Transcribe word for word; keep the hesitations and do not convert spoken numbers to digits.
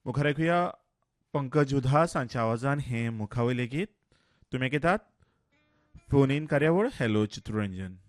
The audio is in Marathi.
मुखार ऐकूया पंकज उधास हांच्या आवाजान हे मुखावयले गीत. तुमी ऐकतात फोन इन कार्यावळ हॅलो चित्ररंजन.